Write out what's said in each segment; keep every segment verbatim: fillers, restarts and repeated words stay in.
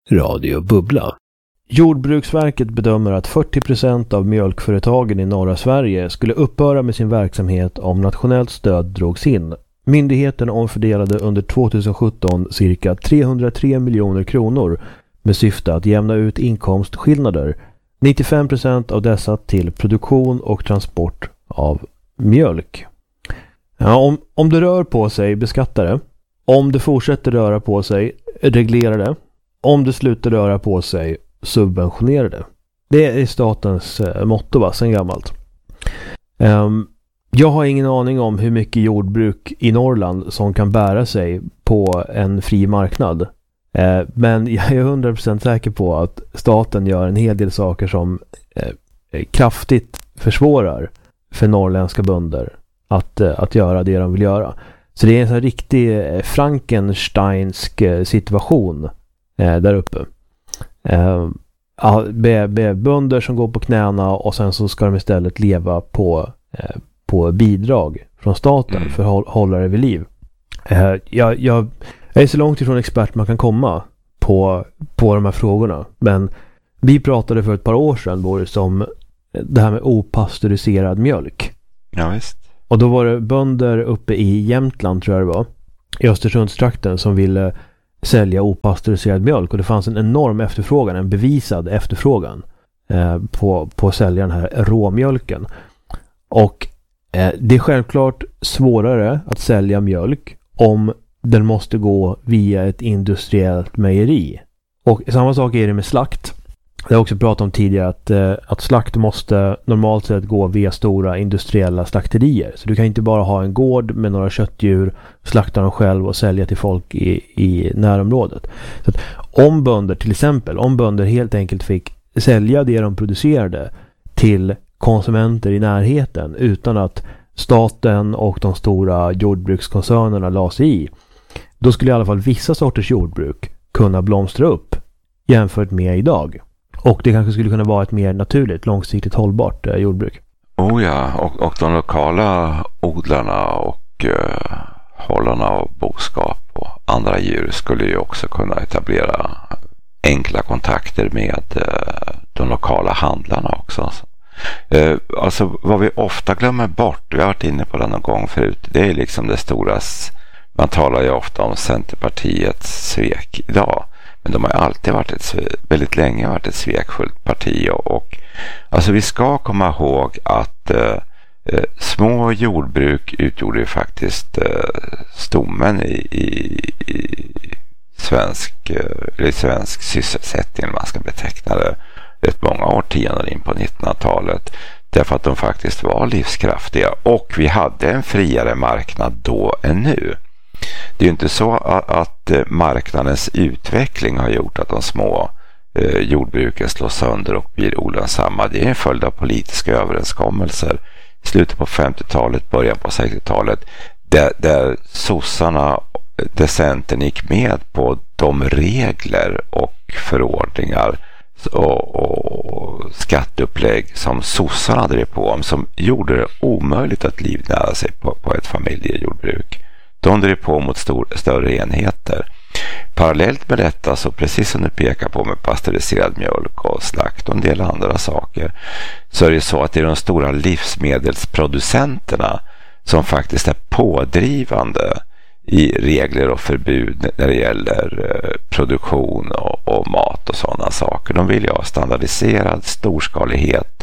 Radio Bubbla. Jordbruksverket bedömer att fyrtio procent av mjölkföretagen i norra Sverige skulle upphöra med sin verksamhet om nationellt stöd drogs in. Myndigheten omfördelade under tjugohundrasjutton cirka trehundratre miljoner kronor med syfte att jämna ut inkomstskillnader. nittiofem procent av dessa till produktion och transport av mjölk. Ja, om, om det rör på sig, beskatta det. Om det fortsätter röra på sig, reglera det. Om det slutar röra på sig, subventionera det. Det är statens eh, motto, va, sen gammalt. Um, jag har ingen aning om hur mycket jordbruk i Norrland som kan bära sig på en fri marknad. Uh, men jag är hundra procent säker på att staten gör en hel del saker som uh, kraftigt försvårar för norrländska bönder att, uh, att göra det de vill göra. Så det är en sån här riktig uh, Frankensteinsk uh, situation uh, där uppe. Uh, Be, be, bönder som går på knäna och sen så ska de istället leva på, eh, på bidrag från staten mm. för att hålla, hålla det vid liv. Eh, jag, jag, jag är så långt ifrån expert man kan komma på, på de här frågorna, men vi pratade för ett par år sedan Boris, om det här med opastöriserad mjölk. Ja, visst. Och då var det bönder uppe i Jämtland, tror jag det var, i Östersundstrakten, som ville sälja opastöriserad mjölk, och det fanns en enorm efterfrågan, en bevisad efterfrågan eh, på, på att sälja den här råmjölken. Och eh, det är självklart svårare att sälja mjölk om den måste gå via ett industriellt mejeri. Och samma sak är det med slakt. Jag har också pratat om tidigare att, eh, att slakt måste normalt sett gå via stora industriella slakterier. Så du kan inte bara ha en gård med några köttdjur, slakta dem själv och sälja till folk i, i närområdet. Så att om bönder till exempel, om bönder helt enkelt fick sälja det de producerade till konsumenter i närheten utan att staten och de stora jordbrukskoncernerna la sig i, då skulle i alla fall vissa sorters jordbruk kunna blomstra upp jämfört med idag. Och det kanske skulle kunna vara ett mer naturligt, långsiktigt hållbart eh, jordbruk. Oh ja, och, och de lokala odlarna och eh, hållarna av boskap och andra djur skulle ju också kunna etablera enkla kontakter med eh, de lokala handlarna också. Eh, alltså vad vi ofta glömmer bort, vi har varit inne på det någon gång förut, det är liksom det stora, man talar ju ofta om Centerpartiets svek idag. Men de har alltid varit ett, väldigt länge varit ett svekfullt parti. Och, och alltså vi ska komma ihåg att eh, små jordbruk utgjorde ju faktiskt eh, stommen i, i, i svensk, eh, svensk sysselsättning, man ska beteckna det, rätt många årtionden in på nittonhundratalet. Därför att de faktiskt var livskraftiga. Och vi hade en friare marknad då än nu. Det är ju inte så att marknadens utveckling har gjort att de små eh, jordbruken slås sönder och blir olönsamma. Det är en följd av politiska överenskommelser i slutet på femtiotalet, början på sextiotalet, där, där sossarna, där Centern gick med på de regler och förordningar och, och skatteupplägg som sossarna drev på, som gjorde det omöjligt att livnära sig på, på ett familjejordbruk. De drev på mot stor, större enheter. Parallellt med detta, så precis som du pekar på med pasteuriserad mjölk och slakt och en del andra saker, så är det så att det är de stora livsmedelsproducenterna som faktiskt är pådrivande i regler och förbud när det gäller produktion och, och mat och sådana saker. De vill ju ha standardiserad storskalighet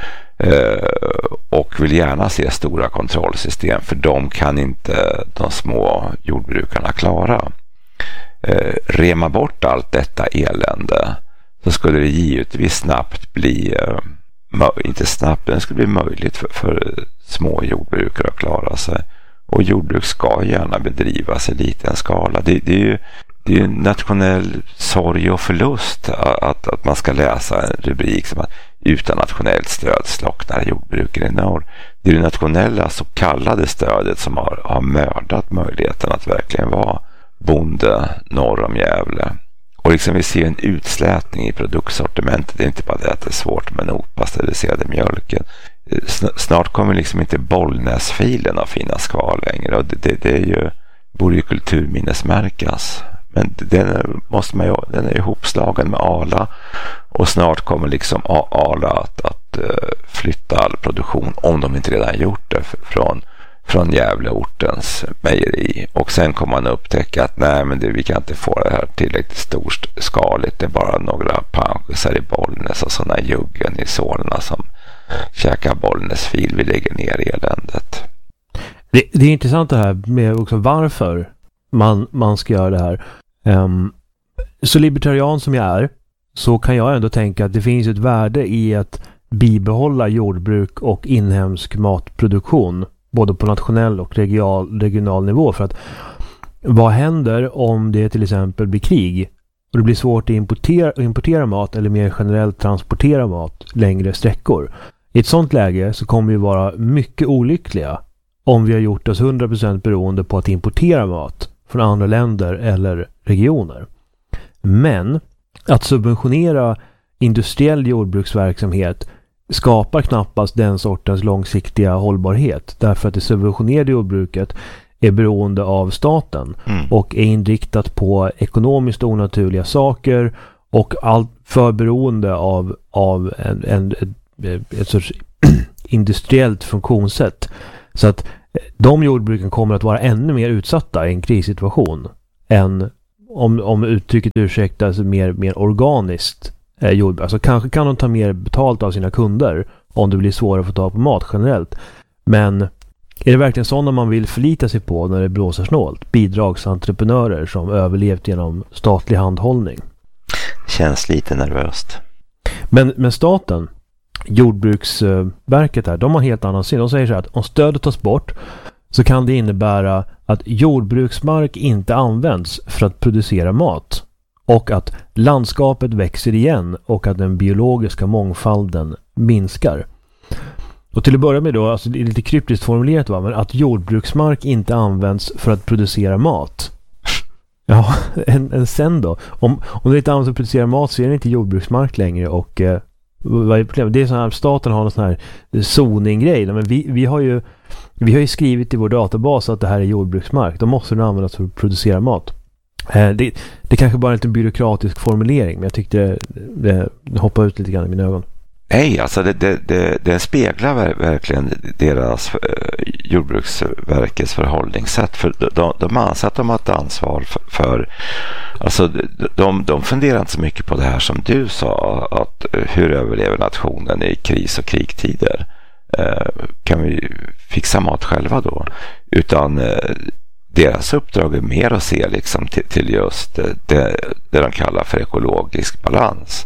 och vill gärna se stora kontrollsystem, för de kan inte de små jordbrukarna klara. Rema bort allt detta elände, så skulle det givetvis snabbt bli, inte snabbt, men det skulle bli möjligt för, för små jordbrukare att klara sig. Och jordbruk ska gärna bedrivas i liten skala. Det, det är ju det är ju en nationell sorg och förlust att, att man ska läsa en rubrik som att utan nationellt stöd slocknar jordbruken i norr. Det är det nationella så kallade stödet som har, har mördat möjligheten att verkligen vara bonde norr om Gävle. Och liksom vi ser en utslätning i produktsortimentet. Det är inte bara det att det är svårt med den opastöriserade mjölken. Snart kommer liksom inte Bollnäsfilen att finnas kvar längre. Och det, det, det är ju, borde ju kulturminnesmärkas Men den, måste man ju, den är ihopslagen med Arla och snart kommer liksom Arla att, att flytta all produktion, om de inte redan gjort det, från, från Gävleortens mejeri. Och sen kommer man upptäcka att nej, men det, vi kan inte få det här tillräckligt storskaligt. Det är bara några panschisar i Bollnäs och sådana juggen i Solna som käkar Bollnäs fil. Vi lägger ner eländet. Det, det är intressant det här med också varför man, man ska göra det här. Um, så libertarian som jag är, så kan jag ändå tänka att det finns ett värde i att bibehålla jordbruk och inhemsk matproduktion både på nationell och regional, regional nivå. För att vad händer om det till exempel blir krig och det blir svårt att importera, importera mat eller mer generellt transportera mat längre sträckor? I ett sådant läge så kommer vi vara mycket olyckliga om vi har gjort oss hundra procent beroende på att importera mat från andra länder eller regioner. Men att subventionera industriell jordbruksverksamhet skapar knappast den sortens långsiktiga hållbarhet, därför att det subventionerade jordbruket är beroende av staten mm. och är inriktat på ekonomiskt onaturliga saker och allt för beroende av, av en, en, ett, ett sorts industriellt funktionssätt. Så att de jordbruken kommer att vara ännu mer utsatta i en krissituation än om, om uttrycket ursäktas mer, mer organiskt eh, jordbruk. Alltså kanske kan de ta mer betalt av sina kunder om det blir svårare att få ta på mat generellt. Men är det verkligen sådana man vill förlita sig på när det blåser snålt? Bidragsentreprenörer som överlevt genom statlig handhållning. Känns lite nervöst. Men, men staten, Jordbruksverket här, de har helt annan syn. De säger så här att om stödet tas bort så kan det innebära att jordbruksmark inte används för att producera mat och att landskapet växer igen och att den biologiska mångfalden minskar. Och till att börja med då, alltså det är lite kryptiskt formulerat va, men att jordbruksmark inte används för att producera mat. Ja, en, en sen då. Om, om det inte används för att producera mat så är det inte jordbruksmark längre och eh, vad är problemet? Det är så här, staten har någon sån här zoning-grej. Men vi, vi, har ju, vi har ju skrivit i vår databas att det här är jordbruksmark. Då måste den användas för att producera mat. Eh, det, det kanske bara är en lite byråkratisk formulering, men jag tyckte det, det, det hoppade ut lite grann i mina ögon. Nej, alltså det, det, det, det speglar verkligen deras eh, jordbruksverkets förhållningssätt. För de, de anser att de har ett ansvar för, för alltså de, de funderar inte så mycket på det här som du sa, att hur överlever nationen i kris och krigstider? Eh, kan vi fixa mat själva då? Utan eh, deras uppdrag är mer att se liksom till, till just det, det de kallar för ekologisk balans.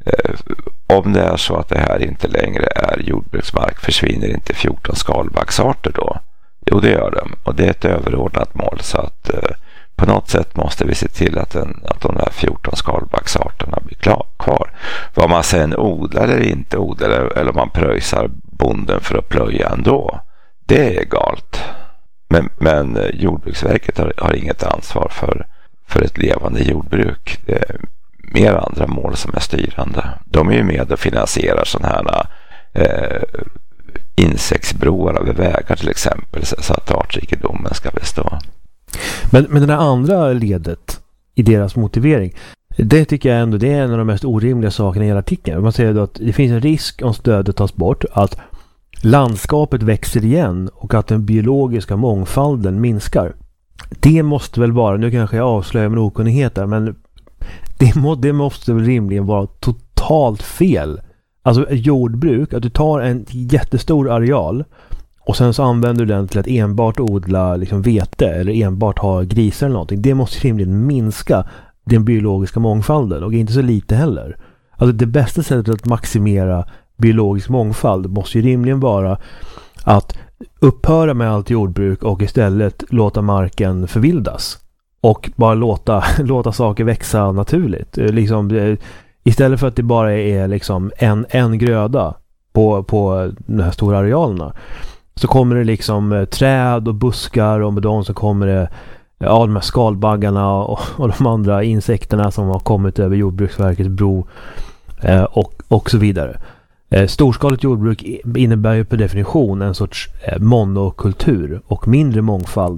Om det är så att det här inte längre är jordbruksmark, försvinner inte fjorton skalbaggsarter då? Jo, det gör de. Och det är ett överordnat mål, så att eh, på något sätt måste vi se till att, den, att de här fjorton skalbaggsarterna blir klar, kvar. Vad man sen odlar eller inte odlar, eller, eller man pröjsar bonden för att plöja ändå, det är galt. Men, men Jordbruksverket har, har inget ansvar för, för ett levande jordbruk. Det är mer andra mål som är styrande. De är ju med och finansierar sådana här eh, insektsbroar över vägar till exempel, så att artrikedomen ska bestå. Men, men den här andra ledet i deras motivering, det tycker jag ändå det är en av de mest orimliga sakerna i hela artikeln. Man säger då att det finns en risk om stödet tas bort att landskapet växer igen och att den biologiska mångfalden minskar. Det måste väl vara, nu kanske jag avslöjar min okunnighet där, men det, må, det måste väl rimligen vara totalt fel. Alltså jordbruk, att du tar en jättestor areal och sen så använder du den till att enbart odla liksom vete eller enbart ha grisar eller någonting. Det måste rimligen minska den biologiska mångfalden, och inte så lite heller. Alltså det bästa sättet att maximera biologisk mångfald måste ju rimligen vara att upphöra med allt jordbruk och istället låta marken förvildas och bara låta, låta saker växa naturligt. Liksom, istället för att det bara är liksom en, en gröda på, på de här stora arealerna, så kommer det liksom träd och buskar, och med dem så kommer det ja, de här skalbaggarna och, och de andra insekterna som har kommit över Jordbruksverkets bro eh, och, och så vidare. Eh, storskaligt jordbruk innebär ju per definition en sorts eh, monokultur och mindre mångfald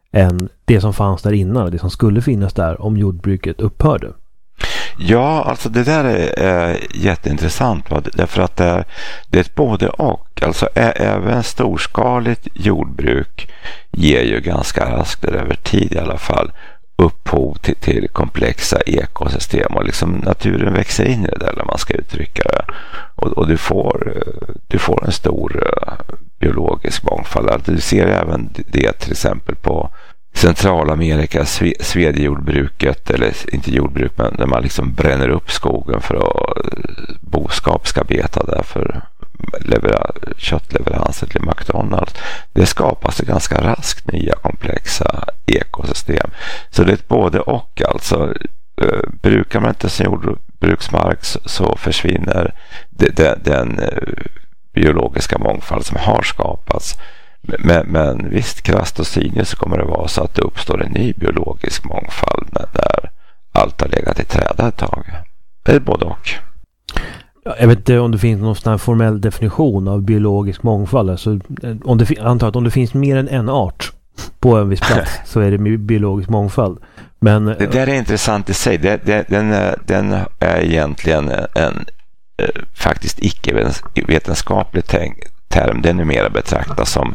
än det som fanns där innan, det som skulle finnas där om jordbruket upphörde? Ja, alltså det där är, är jätteintressant, va? Därför att det är, det är ett både och. Alltså ä, även storskaligt jordbruk ger ju ganska raskt över tid i alla fall upphov till, till komplexa ekosystem, och liksom naturen växer in i det där, när man ska uttrycka det, och, och du får du får en stor uh, biologisk mångfald. Alltså, du ser även det till exempel på Centralamerika, sve, svedjejordbruket, eller inte jordbruk, men när man liksom bränner upp skogen för att boskap ska beta där för levera, köttleveranser till McDonalds. Det skapas det ganska raskt nya komplexa ekosystem. Så det är ett både och, alltså. Uh, brukar man inte sin jordbruksmark så, så försvinner det, det, den uh, biologiska mångfald som har skapats. Men, men visst, krasst och cyniskt så kommer det vara så att det uppstår en ny biologisk mångfald när, när allt har legat i träda ett tag. Det är både och. Jag vet inte om det finns någon sån här formell definition av biologisk mångfald. Alltså, om det, antar att om det finns mer än en art på en viss plats så är det biologisk mångfald. Men, det där är intressant i sig. Det, det, den, den är egentligen en, en faktiskt icke-vetenskaplig term. Den är mer betraktas som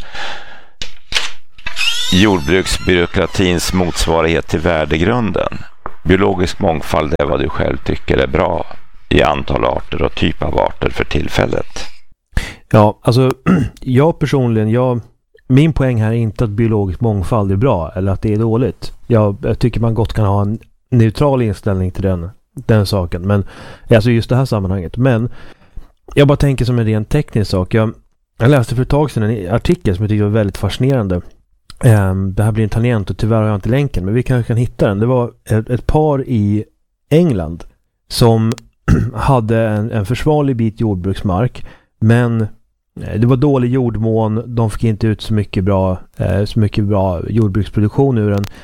jordbruksbyråkratins motsvarighet till värdegrunden. Biologisk mångfald är vad du själv tycker är bra i antal arter och typ av arter för tillfället. Ja, alltså jag personligen, jag, min poäng här är inte att biologisk mångfald är bra eller att det är dåligt. Jag, jag tycker man gott kan ha en neutral inställning till den, den saken. Men alltså just det här sammanhanget. Men jag bara tänker som en rent teknisk sak. Jag, jag läste för ett tag sedan en artikel som jag tyckte var väldigt fascinerande. Um, det här blir en tangent och tyvärr har jag inte länken, men vi kanske kan hitta den. Det var ett, ett par i England som hade en, en försvarlig bit jordbruksmark, men det var dålig jordmån, de fick inte ut så mycket bra, eh, så mycket bra jordbruksproduktion ur den.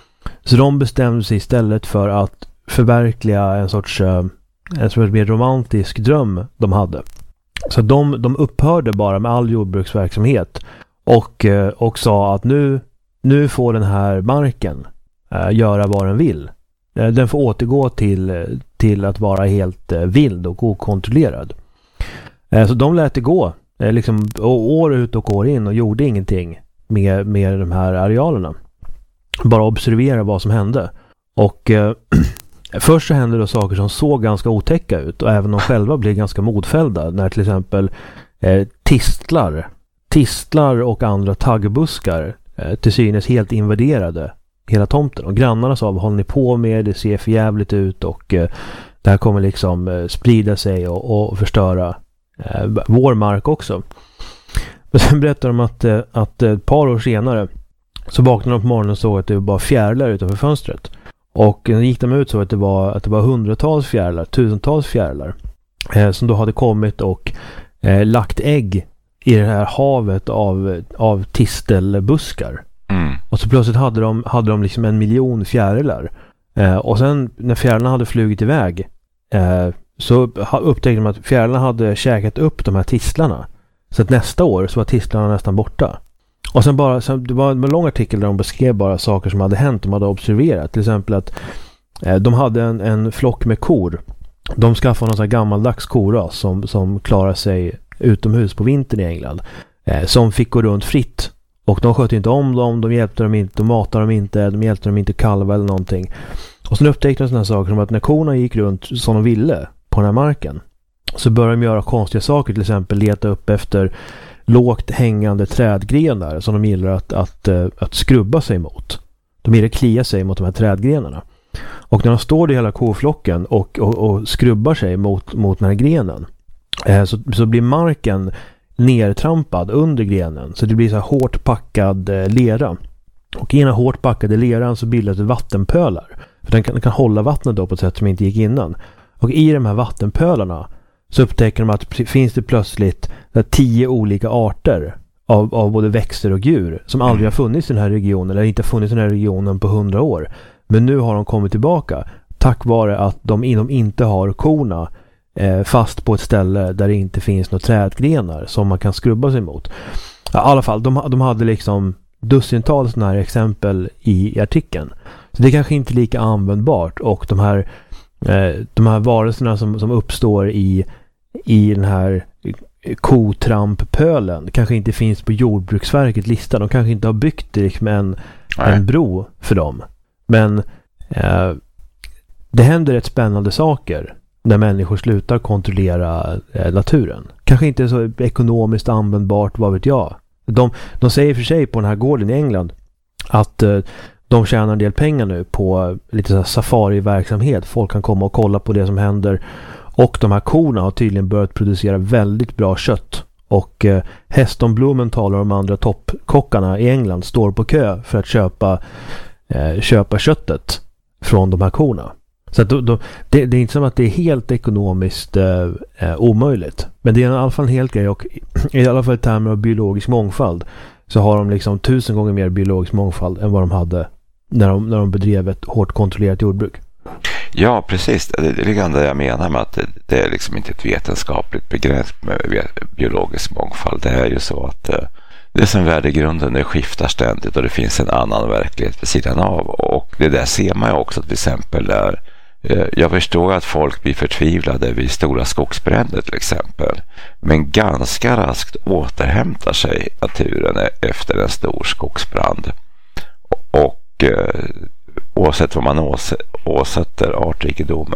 Så de bestämde sig istället för att förverkliga en sorts, eh, en sorts mer romantisk dröm de hade. Så de, de upphörde bara med all jordbruksverksamhet och, eh, och sa att nu, nu får den här marken eh, göra vad den vill. Eh, den får återgå till, till att vara helt eh, vild och okontrollerad. Eh, så de lät det gå eh, liksom, år ut och år in och gjorde ingenting med, med de här arealerna. Bara observera vad som hände. Och eh, först så hände det saker som såg ganska otäcka ut, och även de själva blev ganska modfällda när till exempel eh, tistlar tistlar och andra taggbuskar eh, till synes helt invaderade hela tomten. Och grannarna sa, vad håller ni på med? Det ser för jävligt ut och eh, det här kommer liksom eh, sprida sig och, och förstöra eh, vår mark också. Men sen berättar de att, eh, att ett par år senare så vaknade de på morgonen och såg att det var bara fjärilar utanför fönstret. Och när gick de ut så att det var, att det var hundratals fjärilar, tusentals fjärilar eh, som då hade kommit och eh, lagt ägg i det här havet av, av tistelbuskar. Mm. Och så plötsligt hade de, hade de liksom en miljon fjärilar. Eh, och sen när fjärilarna hade flugit iväg eh, så upptäckte de att fjärilarna hade käkat upp de här tistlarna. Så att nästa år så var tistlarna nästan borta. Och sen bara, sen, det var en lång artikel där de beskrev bara saker som hade hänt, de hade observerat. Till exempel att eh, de hade en, en flock med kor. De skaffade någon sån här gammaldags koras som, som klarar sig utomhus på vintern i England. Eh, som fick gå runt fritt. Och de sköt inte om dem, de hjälpte dem inte, de matade dem inte, de hjälpte dem inte kalva eller någonting. Och sen upptäckte de sådana saker som att när korna gick runt som de ville på den här marken, så började de göra konstiga saker, till exempel leta upp efter lågt hängande trädgrenar som de gillar att, att, att skrubba sig mot. De gillar att klia sig mot de här trädgrenarna. Och när de står i hela koflocken och, och, och skrubbar sig mot, mot den här grenen eh, så, så blir marken nertrampad under grenen. Så det blir så här hårt packad eh, lera. Och i den här hårt packade leran så bildas det vattenpölar. För den kan, den kan hålla vattnet då på ett sätt som inte gick innan. Och i de här vattenpölarna så upptäcker de att finns det plötsligt tio olika arter av, av både växter och djur som aldrig har funnits i den här regionen eller inte funnits i den här regionen på hundra år. Men nu har de kommit tillbaka tack vare att de inom inte har korna eh, fast på ett ställe där det inte finns några trädgrenar som man kan skrubba sig mot. Ja, i alla fall, de, de hade liksom dussintals sådana här exempel i artikeln. Så det är kanske inte lika användbart, och de här, eh, de här varelserna som, som uppstår i, i den här kotramppölen kanske inte finns på Jordbruksverket lista. De kanske inte har byggt direkt med en, en bro för dem. Men eh, det händer rätt spännande saker när människor slutar kontrollera eh, naturen. Kanske inte så ekonomiskt användbart, vad vet jag. De, de säger för sig på den här gården i England att eh, de tjänar en del pengar nu på lite så här safari-verksamhet. Folk kan komma och kolla på det som händer. Och de här korna har tydligen börjat producera väldigt bra kött. Och eh, Heston Blumen talar om andra toppkockarna i England står på kö för att köpa, eh, köpa köttet från de här korna. Så att då, då, det, det är inte som att det är helt ekonomiskt eh, omöjligt. Men det är i alla fall en helt grej, och i alla fall i termer av biologisk mångfald så har de liksom tusen gånger mer biologisk mångfald än vad de hade när de, när de bedrev ett hårt kontrollerat jordbruk. Ja, precis. Det är det jag menar med att det, det är liksom inte ett vetenskapligt begrepp med biologisk mångfald. Det är ju så att det som värdegrunden, det skiftar ständigt och det finns en annan verklighet vid sidan av. Och det där ser man ju också till exempel där. Jag förstår att folk blir förtvivlade vid stora skogsbränder till exempel. Men ganska raskt återhämtar sig naturen efter en stor skogsbrand. Och oavsett vad man åsätter artrikedomen